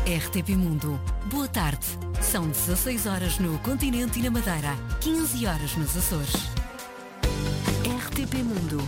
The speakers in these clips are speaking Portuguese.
RTP Mundo. Boa tarde. São 16 horas no continente e na Madeira, 15 horas nos Açores. RTP Mundo.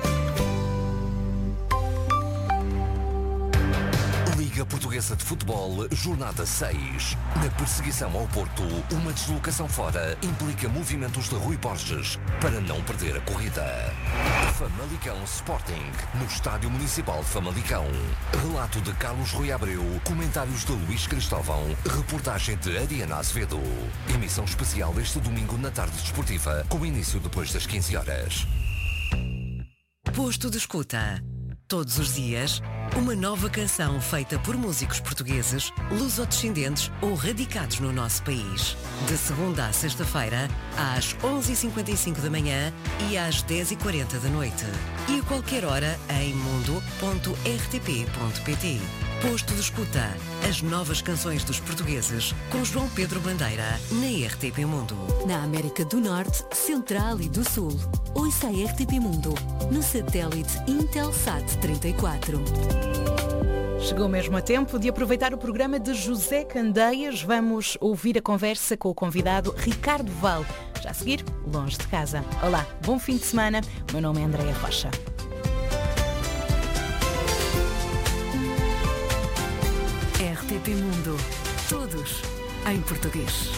Liga Portuguesa de Futebol, Jornada 6. Na perseguição ao Porto, uma deslocação fora implica movimentos de Rui Borges para não perder a corrida. Famalicão Sporting, no Estádio Municipal de Famalicão. Relato de Carlos Rui Abreu, comentários de Luís Cristóvão, reportagem de Ariana Azevedo. Emissão especial este domingo na tarde desportiva, com início depois das 15 horas. Posto de escuta. Todos os dias, uma nova canção feita por músicos portugueses, lusodescendentes ou radicados no nosso país. De segunda à sexta-feira, às 11h55 da manhã e às 10h40 da noite. E a qualquer hora em mundo.rtp.pt. Posto de escuta. As novas canções dos portugueses, com João Pedro Bandeira, na RTP Mundo. Na América do Norte, Central e do Sul. Ouça a RTP Mundo, no satélite Intelsat 34. Chegou mesmo a tempo de aproveitar o programa de José Candeias. Vamos ouvir a conversa com o convidado Ricardo Val. Já a seguir, Longe de Casa. Olá, bom fim de semana. O meu nome é Andréia Rocha. RTP Mundo. Todos em português.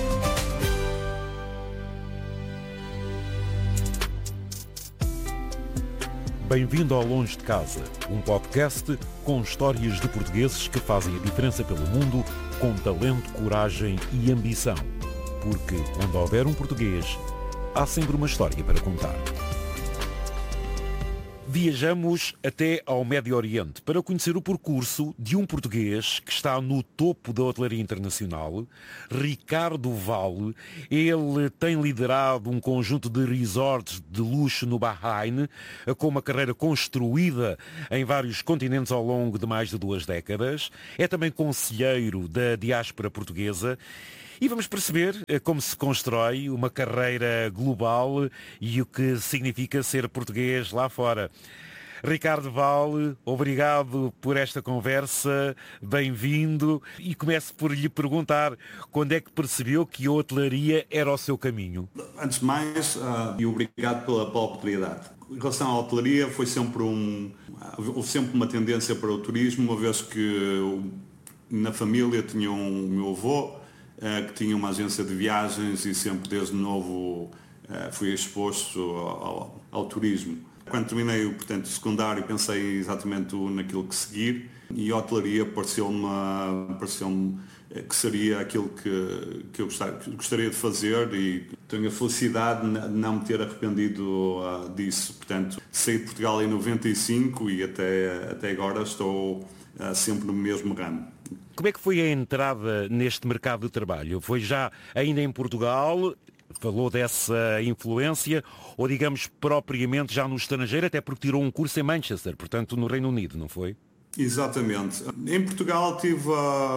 Bem-vindo ao Longe de Casa, um podcast com histórias de portugueses que fazem a diferença pelo mundo com talento, coragem e ambição. Porque onde houver um português, há sempre uma história para contar. Viajamos até ao Médio Oriente para conhecer o percurso de um português que está no topo da hotelaria internacional, Ricardo Val. Ele tem liderado um conjunto de resorts de luxo no Bahrein, com uma carreira construída em vários continentes ao longo de mais de 2 décadas. É também conselheiro da diáspora portuguesa. E vamos perceber como se constrói uma carreira global e o que significa ser português lá fora. Ricardo Val, obrigado por esta conversa, bem-vindo. E começo por lhe perguntar quando é que percebeu que a hotelaria era o seu caminho? Antes de mais, e obrigado pela oportunidade. Em relação à hotelaria, houve sempre uma tendência para o turismo, uma vez que na família tinha o meu avô, que tinha uma agência de viagens e sempre desde novo fui exposto ao turismo. Quando terminei portanto, o secundário pensei exatamente naquilo que seguir e a hotelaria pareceu-me que seria aquilo que eu gostaria de fazer e tenho a felicidade de não me ter arrependido disso. Portanto, saí de Portugal em 95 e até agora estou sempre no mesmo ramo. Como é que foi a entrada neste mercado de trabalho? Foi já ainda em Portugal? Falou dessa influência ou, digamos, propriamente já no estrangeiro, até porque tirou um curso em Manchester, portanto no Reino Unido, não foi? Exatamente. Em Portugal tive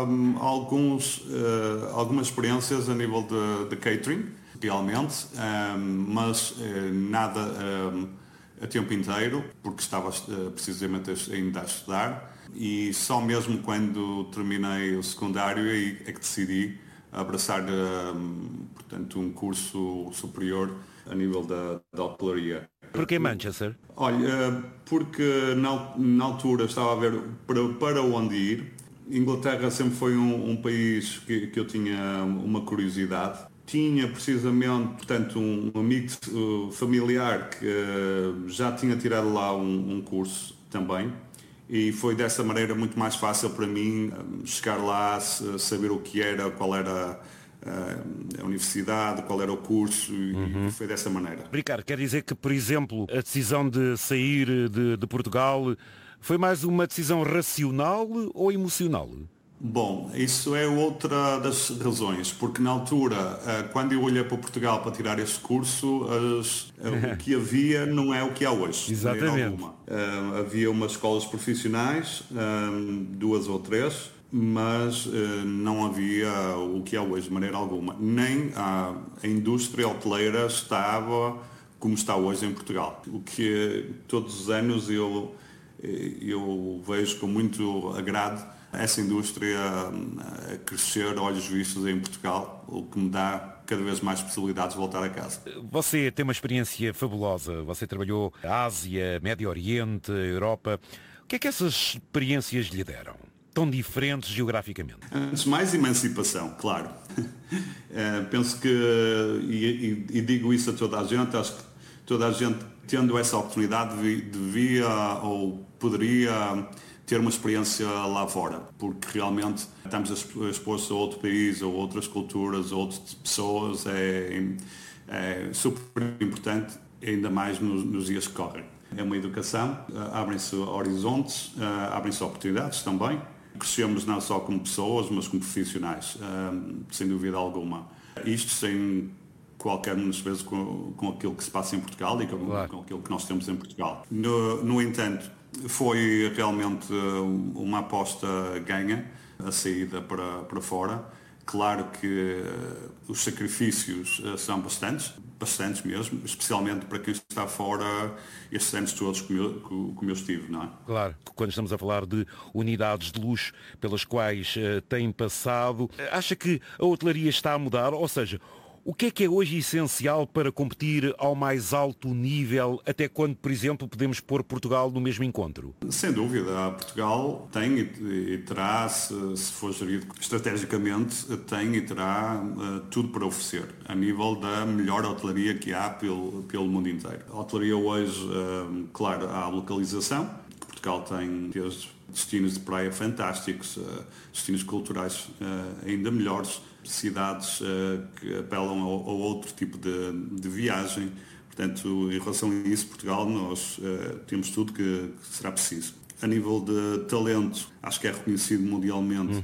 algumas experiências a nível de catering, realmente, mas nada a tempo inteiro, porque estava precisamente ainda a estudar. E só mesmo quando terminei o secundário é que decidi abraçar portanto, um curso superior a nível da hotelaria. Porquê Manchester? Olha, porque na altura estava a ver para onde ir. Inglaterra sempre foi um país que eu tinha uma curiosidade. Tinha precisamente, portanto, um amigo familiar que já tinha tirado lá um curso também. E foi dessa maneira muito mais fácil para mim chegar lá, saber o que era, qual era a universidade, qual era o curso e foi dessa maneira. Ricardo, quer dizer que, por exemplo, a decisão de sair de Portugal foi mais uma decisão racional ou emocional? Bom, isso é outra das razões, porque na altura, quando eu olhei para Portugal para tirar este curso, o que havia não é o que há hoje. Exatamente. Havia umas escolas profissionais, 2 ou 3, mas não havia o que há hoje de maneira alguma. Nem a indústria hoteleira estava como está hoje em Portugal. O que todos os anos eu vejo com muito agrado essa indústria a crescer, olhos vistos em Portugal, o que me dá cada vez mais possibilidades de voltar a casa. Você tem uma experiência fabulosa. Você trabalhou na Ásia, Médio Oriente, Europa. O que é que essas experiências lhe deram? Tão diferentes geograficamente. Antes de mais, emancipação, claro. Penso que, e digo isso a toda a gente, acho que toda a gente, tendo essa oportunidade, devia ou poderia ter uma experiência lá fora, porque realmente estamos expostos a outro país, ou outras culturas, ou outras pessoas, é super importante, ainda mais nos dias que correm. É uma educação, abrem-se horizontes, abrem-se oportunidades também. Crescemos não só como pessoas, mas como profissionais, sem dúvida alguma. Isto sem qualquer menosprezo com aquilo que se passa em Portugal e com aquilo que nós temos em Portugal. No entanto, foi realmente uma aposta ganha, a saída para fora. Claro que os sacrifícios são bastantes mesmo, especialmente para quem está fora estes anos todos como eu estive, não é? Claro, quando estamos a falar de unidades de luxo pelas quais tem passado, acha que a hotelaria está a mudar? Ou seja, o que é hoje essencial para competir ao mais alto nível, até quando, por exemplo, podemos pôr Portugal no mesmo encontro? Sem dúvida, Portugal tem e terá, se for gerido estrategicamente, tem e terá tudo para oferecer, a nível da melhor hotelaria que há pelo mundo inteiro. A hotelaria hoje, claro, há a localização, Portugal tem destinos de praia fantásticos, destinos culturais ainda melhores, cidades que apelam a outro tipo de viagem. Portanto, em relação a isso, Portugal, nós temos tudo que será preciso. A nível de talento, acho que é reconhecido mundialmente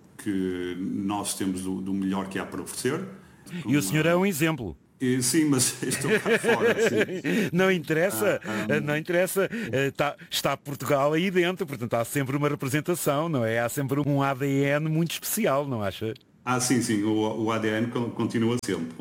que nós temos do melhor que há para oferecer. E o senhor é um exemplo. Sim, mas estou cá fora. Sim. Não interessa, não interessa. Está Portugal aí dentro, portanto há sempre uma representação, não é? Há sempre um ADN muito especial, não acha? Sim, o ADN continua sempre.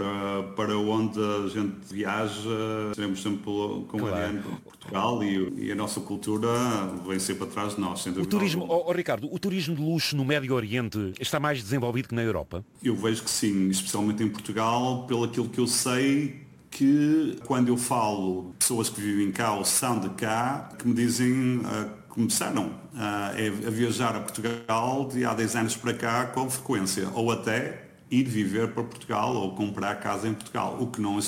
Para onde a gente viaja, seremos sempre com o ADN de Portugal e a nossa cultura vem sempre atrás de nós. O turismo, Ricardo, o turismo de luxo no Médio Oriente está mais desenvolvido que na Europa? Eu vejo que sim, especialmente em Portugal, pelo aquilo que eu sei, que quando eu falo pessoas que vivem cá ou são de cá, que me dizem começaram a viajar a Portugal de há 10 anos para cá com frequência, ou até ir viver para Portugal ou comprar casa em Portugal,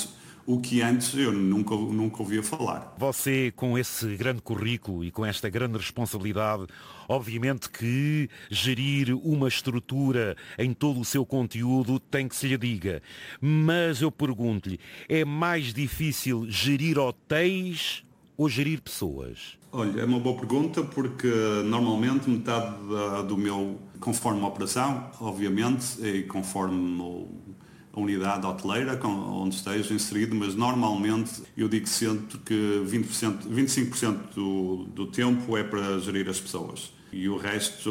o que antes eu nunca ouvia falar. Você, com esse grande currículo e com esta grande responsabilidade, obviamente que gerir uma estrutura em todo o seu conteúdo tem que se lhe diga. Mas eu pergunto-lhe, é mais difícil gerir hotéis ou gerir pessoas? Olha, é uma boa pergunta porque normalmente metade do meu, conforme a operação, obviamente, e conforme a unidade hoteleira onde esteja inserido, mas normalmente eu digo sempre que 25% do tempo é para gerir as pessoas. E o resto,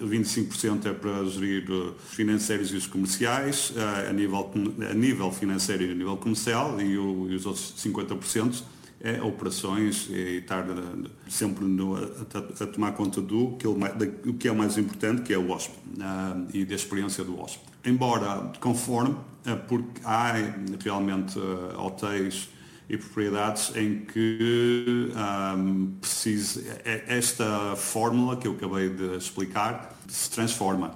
25% é para gerir os financeiros e os comerciais, a nível financeiro e a nível comercial, e os outros 50% é operações e estar sempre a tomar conta do que é o mais importante, que é o hóspede e da experiência do hóspede. Embora conforme, porque há realmente hotéis e propriedades em que esta fórmula que eu acabei de explicar se transforma,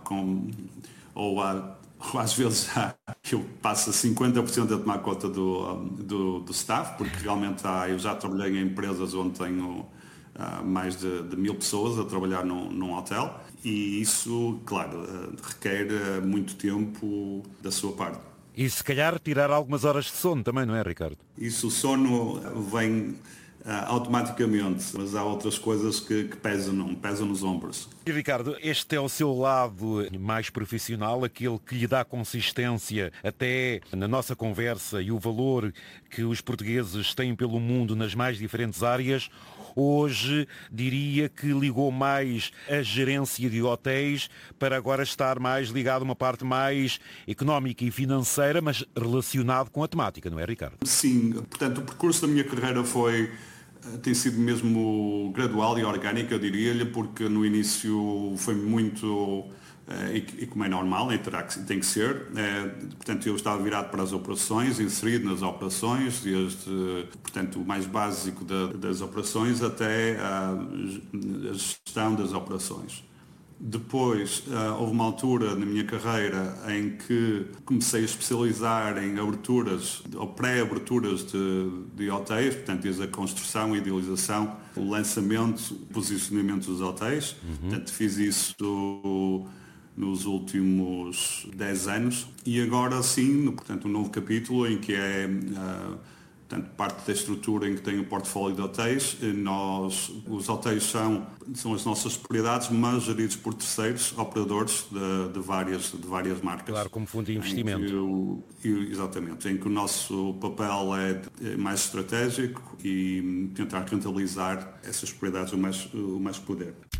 ou às vezes eu passo 50% a tomar conta do staff, porque realmente eu já trabalhei em empresas onde tenho mais de 1000 pessoas a trabalhar num hotel e isso, claro, requer muito tempo da sua parte. E se calhar tirar algumas horas de sono também, não é, Ricardo? Isso, o sono vem automaticamente, mas há outras coisas que pesam nos ombros. E Ricardo, este é o seu lado mais profissional, aquele que lhe dá consistência até na nossa conversa e o valor que os portugueses têm pelo mundo nas mais diferentes áreas. Hoje diria que ligou mais a gerência de hotéis para agora estar mais ligado a uma parte mais económica e financeira, mas relacionado com a temática, não é, Ricardo? Sim, portanto o percurso da minha carreira foi tem sido mesmo gradual e orgânica, eu diria-lhe, porque no início foi muito, e como é normal, tem que ser, portanto eu estava virado para as operações, inserido nas operações, desde, portanto, o mais básico das operações até a gestão das operações. Depois, houve uma altura na minha carreira em que comecei a especializar em aberturas ou pré-aberturas de hotéis, portanto, desde a construção, a idealização, o lançamento, o posicionamento dos hotéis. Portanto, fiz isso nos últimos 10 anos e agora sim, portanto, um novo capítulo em que é portanto, parte da estrutura em que tem o portfólio de hotéis. Os hotéis são as nossas propriedades, mas geridos por terceiros, operadores de várias marcas. Claro, como fundo de investimento. Exatamente, em que o nosso papel é mais estratégico e tentar rentabilizar essas propriedades o mais que puder.